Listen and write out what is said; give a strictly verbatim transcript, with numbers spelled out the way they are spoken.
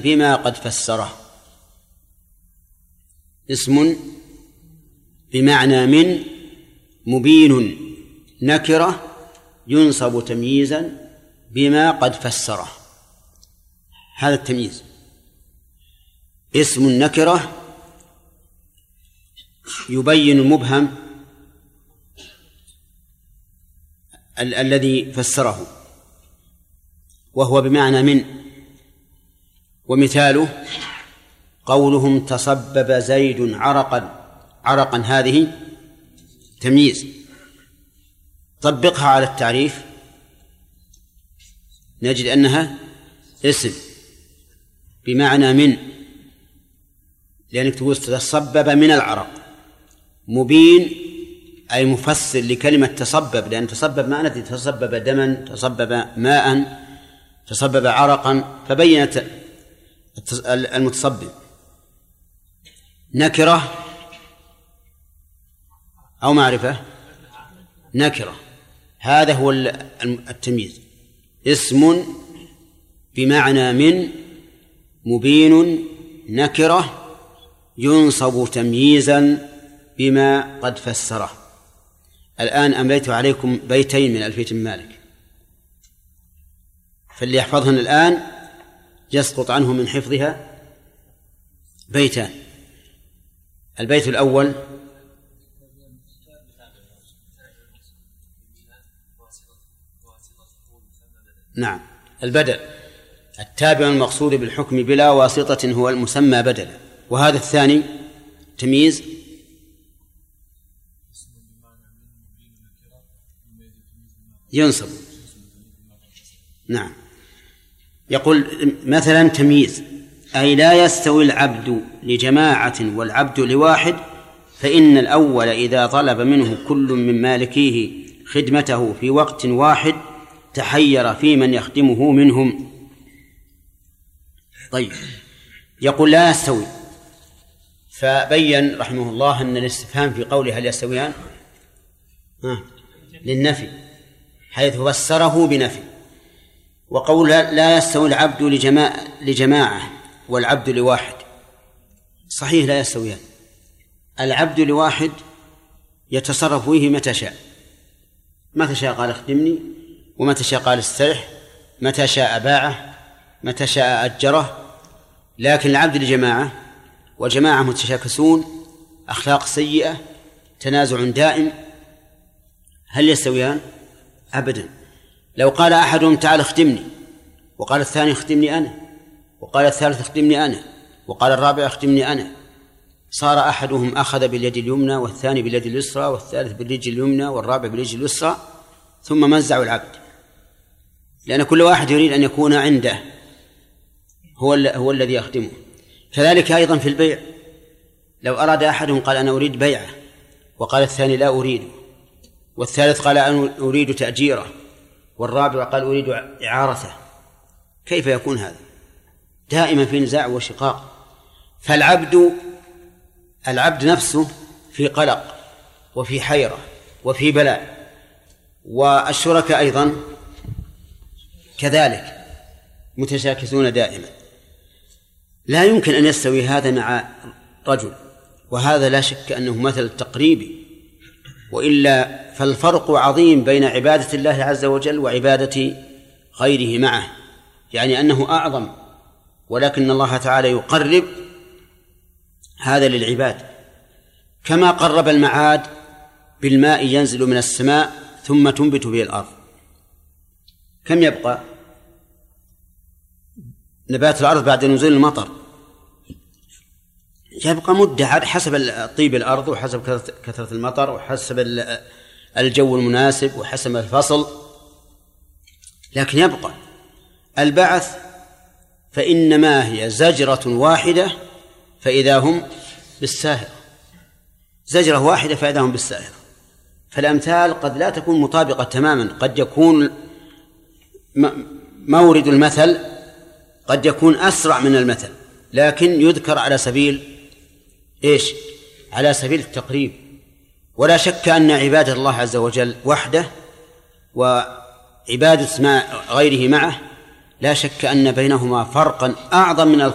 بما قد فسره. اسم بمعنى من مبين نكرة ينصب تمييزا بما قد فسره. هذا التمييز. اسم النكرة يبين المبهم ال- الذي فسره، وهو بمعنى من. ومثاله قولهم تصبب زيد عرقا. عرقا هذه تمييز. طبقها على التعريف نجد أنها اسم بمعنى من، لأنك تقول تصبب من العرق. مبين أي مفسر لكلمة تصبب، لأن تصبب معنى تصبب دما، تصبب ماء، تصبب عرقا، فبينت المتصبب. نكرة أو معرفة؟ نكرة. هذا هو التمييز. اسم بمعنى من مبين نكرة ينصب تمييزا بما قد فسره. الآن أمليت عليكم بيتين من ألفية مالك، فاللي يحفظهن الآن يسقط عنه من حفظها بيتان. البيت الأول: نعم، البدل التابع المقصود بالحكم بلا واسطة هو المسمى بدلا. وهذا الثاني تمييز ينصب. نعم. يقول مثلا تمييز: أي لا يستوي العبد لجماعة والعبد لواحد، فإن الأول إذا طلب منه كل من مالكيه خدمته في وقت واحد تحير في من يخدمه منهم. طيب، يقول لا يستوي، فبين رحمه الله أن الاستفهام في قوله هل يستويان ها للنفي، حيث فسره بنفي. وقول لا يستوي العبد لجماعة, لجماعة والعبد لواحد، صحيح لا يستويان. العبد لواحد يتصرف فيه متى شاء، متى شاء قال اخدمني، ومتى شاء قال استرح، متى شاء باعه، متى شاء أجره. لكن العبد لجماعة، وجماعة متشاكسون، أخلاق سيئة، تنازع دائم، هل يستويان؟ أبدا. لو قال أحدهم تعال اخدمني، وقال الثاني اخدمني أنا، وقال الثالث اخدمني أنا، وقال الرابع اخدمني أنا، صار أحدهم أخذ باليد اليمنى، والثاني باليد اليسرى، والثالث بالرجل اليمنى، والرابع بالرجل اليسرى، ثم مزعوا العبد، لأن كل واحد يريد أن يكون عنده هو, هو الذي يخدمه. كذلك أيضا في البيع، لو أراد أحدهم قال أنا أريد بيعه، وقال الثاني لا أريده، والثالث قال أنا أريد تأجيره، والرابع قال أريد إعارته، كيف يكون هذا؟ دائما في نزاع وشقاق. فالعبد العبد نفسه في قلق وفي حيرة وفي بلاء، والشركاء أيضا كذلك متشاكسون دائما. لا يمكن أن يستوي هذا مع رجل، وهذا لا شك أنه مثل تقريبي، وإلا فالفرق عظيم بين عبادة الله عز وجل وعبادة غيره معه، يعني أنه أعظم، ولكن الله تعالى يقرب هذا للعباد، كما قرب المعاد بالماء ينزل من السماء ثم تنبت به الأرض. كم يبقى نبات الأرض بعد نزول المطر؟ يبقى مدة حسب طيب الأرض، وحسب كثرة المطر، وحسب الجو المناسب، وحسب الفصل، لكن يبقى. البعث فإنما هي زجرة واحدة فإذا هم بالساهرة، زجرة واحدة فإذا هم بالساهرة. فالأمثال قد لا تكون مطابقة تماما، قد يكون مورد المثل قد يكون أسرع من المثل، لكن يذكر على سبيل إيش؟ على سبيل التقريب. ولا شك أن عبادة الله عز وجل وحده وعبادة غيره معه لا شك أن بينهما فرقا أعظم من